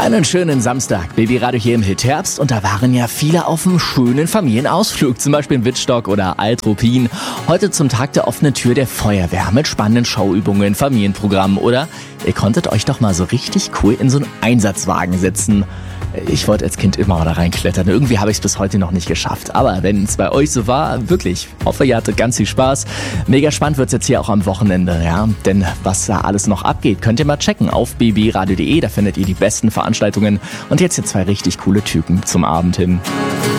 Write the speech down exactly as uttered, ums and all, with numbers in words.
Einen schönen Samstag, Babyradio hier im Hit Herbst, und da waren ja viele auf einem schönen Familienausflug, zum Beispiel in Wittstock oder Alt-Ruppin. Heute zum Tag der offenen Tür der Feuerwehr mit spannenden Showübungen, Familienprogrammen oder ihr konntet euch doch mal so richtig cool in so einen Einsatzwagen setzen. Ich wollte als Kind immer mal da reinklettern. Irgendwie habe ich es bis heute noch nicht geschafft. Aber wenn es bei euch so war, wirklich, hoffe, ihr hattet ganz viel Spaß. Mega spannend wird es jetzt hier auch am Wochenende, ja. Denn was da alles noch abgeht, könnt ihr mal checken auf b b radio punkt de. Da findet ihr die besten Veranstaltungen. Und jetzt hier zwei richtig coole Typen zum Abend hin.